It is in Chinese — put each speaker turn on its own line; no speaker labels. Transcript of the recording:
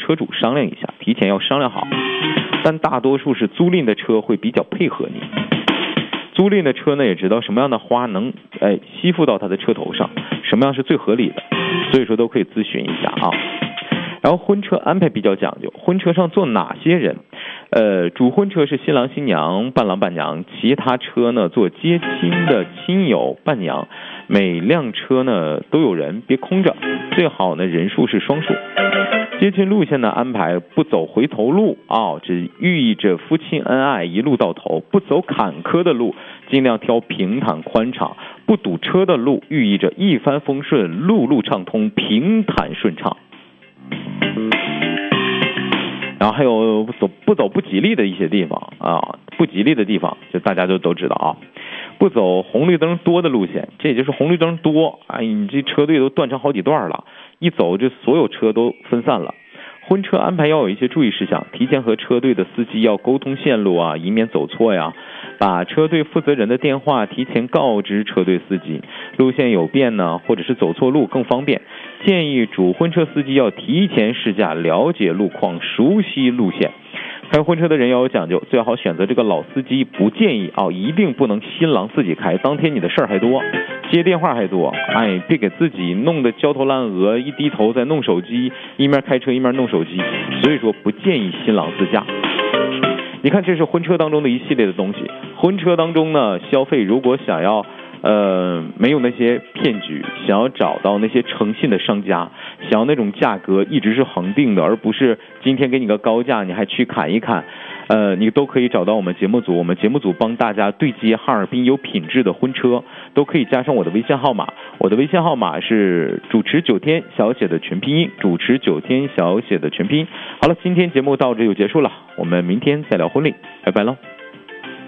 车主商量一下，提前要商量好。但大多数是租赁的车会比较配合你，租赁的车呢也知道什么样的花能吸附到他的车头上，什么样是最合理的，所以说都可以咨询一下啊。然后婚车安排比较讲究，婚车上坐哪些人？主婚车是新郎新娘、伴郎伴娘，其他车呢坐接亲的亲友伴娘，每辆车呢都有人，别空着，最好呢人数是双数。接亲路线的安排不走回头路只寓意着夫妻恩爱一路到头，不走坎坷的路，尽量挑平坦宽敞，不堵车的路，寓意着一帆风顺，路路畅通，平坦顺畅。然后还有不走不吉利的一些地方不吉利的地方就大家都知道不走红绿灯多的路线，这也就是红绿灯多你这车队都断成好几段了，一走这所有车都分散了。婚车安排要有一些注意事项，提前和车队的司机要沟通线路以免走错呀。把车队负责人的电话提前告知车队司机，路线有变呢，或者是走错路更方便。建议主婚车司机要提前试驾，了解路况，熟悉路线。开婚车的人要有讲究，最好选择这个老司机，不建议一定不能新郎自己开，当天你的事儿还多，接电话还多，别给自己弄得焦头烂额，一低头在弄手机，一面开车一面弄手机，所以说不建议新郎自驾。你看这是婚车当中的一系列的东西，婚车当中呢，消费如果想要没有那些骗局，想要找到那些诚信的商家，想要那种价格一直是恒定的，而不是今天给你个高价你还去砍一砍，你都可以找到我们节目组，我们节目组帮大家对接哈尔滨有品质的婚车，都可以加上我的微信号码，我的微信号码是主持9天小写的全拼音，主持9天小写的全拼。好了，今天节目到这就结束了，我们明天再聊婚礼，拜拜喽。